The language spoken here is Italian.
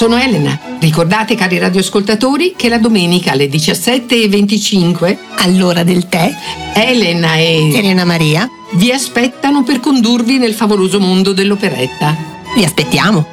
sono Elena. Ricordate, cari radioascoltatori, che la domenica alle 17:25, all'ora del tè, Elena e Serena Maria vi aspettano per condurvi nel favoloso mondo dell'operetta. vi aspettiamo.